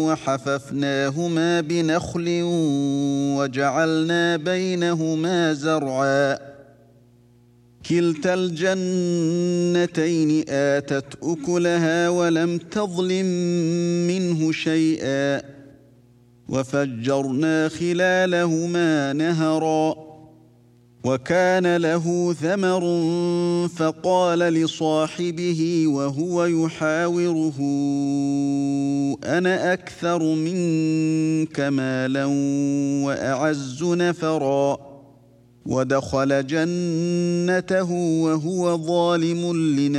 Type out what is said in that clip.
وحففناهما بنخل وجعلنا بينهما زرعا كلتا الجنتين آتت أكلها ولم تظلم منه شيئا وفجرنا خلالهما نهرا وكان له ثمر فقال لصاحبه وهو يحاوره أنا أكثر منك مالا وأعز نفرا ودخل جنته وهو ظالم لنفسه